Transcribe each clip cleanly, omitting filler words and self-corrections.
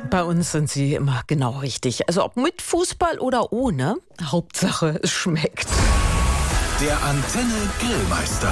Bei uns sind sie immer genau richtig. Also ob mit Fußball oder ohne, Hauptsache es schmeckt. Der Antenne Grillmeister.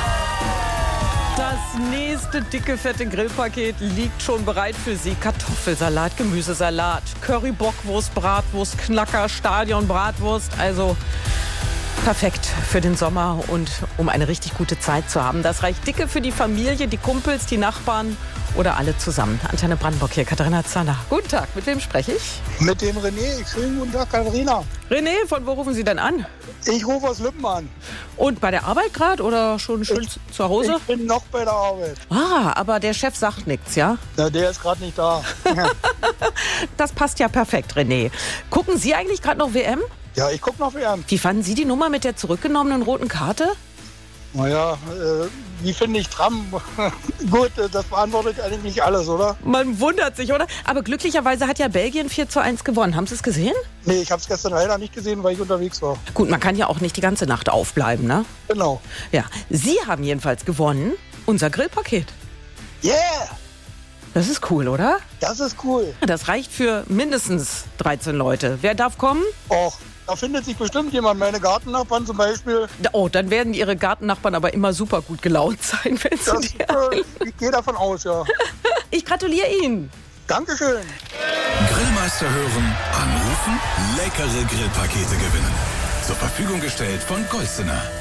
Das nächste dicke, fette Grillpaket liegt schon bereit für Sie. Kartoffelsalat, Gemüsesalat, Curry, Bockwurst, Bratwurst, Knacker, Stadion, Bratwurst. Also perfekt für den Sommer und um eine richtig gute Zeit zu haben. Das reicht dicke für die Familie, die Kumpels, die Nachbarn oder alle zusammen. Antenne Brandenburg hier, Katharina Zahner. Guten Tag, mit wem spreche ich? Mit dem René. Schönen guten Tag, Katharina. René, von wo rufen Sie denn an? Ich rufe aus Lippen an. Und bei der Arbeit gerade oder schon schön zu Hause? Ich bin noch bei der Arbeit. Ah, aber der Chef sagt nichts, ja? Na, der ist gerade nicht da. Das passt ja perfekt, René. Gucken Sie eigentlich gerade noch WM? Ja, ich gucke noch WM. Wie fanden Sie die Nummer mit der zurückgenommenen roten Karte? Naja, wie finde ich Tram? Gut, das beantwortet eigentlich nicht alles, oder? Man wundert sich, oder? Aber glücklicherweise hat ja Belgien 4:1 gewonnen. Haben Sie es gesehen? Nee, ich habe es gestern leider nicht gesehen, weil ich unterwegs war. Gut, man kann ja auch nicht die ganze Nacht aufbleiben, ne? Genau. Ja, Sie haben jedenfalls gewonnen. Unser Grillpaket. Yeah! Das ist cool, oder? Das ist cool. Das reicht für mindestens 13 Leute. Wer darf kommen? Och, da findet sich bestimmt jemand. Meine Gartennachbarn zum Beispiel. Oh, dann werden Ihre Gartennachbarn aber immer super gut gelaunt sein, wenn Sie die... Ich gehe davon aus, ja. Ich gratuliere Ihnen. Dankeschön. Grillmeister hören, anrufen, leckere Grillpakete gewinnen. Zur Verfügung gestellt von Golsener.